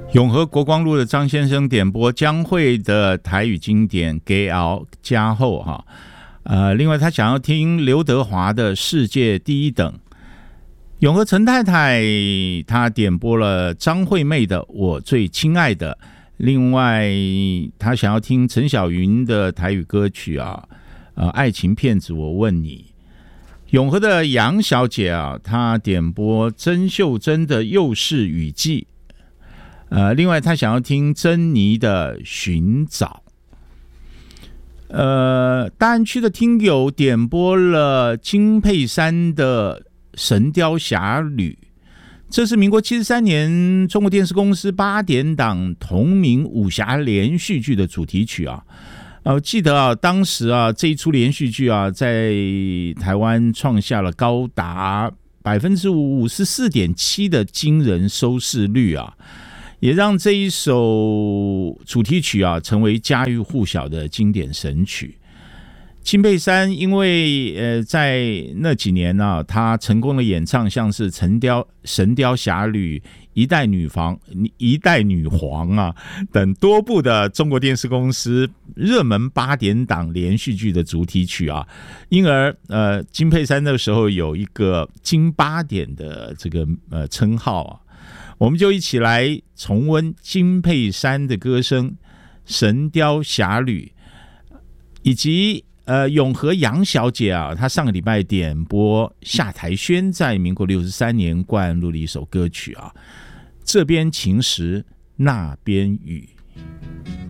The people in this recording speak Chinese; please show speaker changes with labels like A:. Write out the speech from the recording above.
A: 永和国光路的张先生点播江蕙的台语经典《给熬加厚》哈，另外他想要听刘德华的《世界第一等》。永和陈太太她点播了张惠妹的《我最亲爱的》，另外她想要听陈小云的台语歌曲爱情骗子我问你。永和的杨小姐她点播曾秀珍的《幼世雨季》。另外他想要听珍妮的寻找。大安区的听友点播了金佩珊的神雕侠侣，这是民国73年中国电视公司8点档同名武侠连续剧的主题曲我记得当时这一出连续剧在台湾创下了高达 54.7% 的惊人收视率也让这一首主题曲成为家喻户晓的经典神曲。金佩珊因为在那几年她成功的演唱像是神雕侠侣、一代女皇等多部的中国电视公司热门8点档连续剧的主题曲因而金佩珊那个时候有一个金8点的这个称号我们就一起来重温金佩珊的歌声《神雕侠侣》，以及永和杨小姐她上个礼拜点播夏台轩在民国63年灌录的一首歌曲这边晴时那边雨。